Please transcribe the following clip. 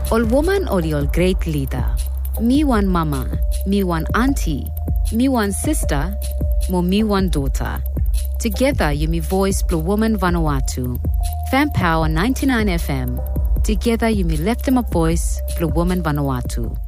All woman or all great leader. Me one mama, me one auntie, me one sister, mo me one daughter. Together you me voice Blue Woman Vanuatu. Fan Power 99 FM. Together you me left them a voice Blue Woman Vanuatu.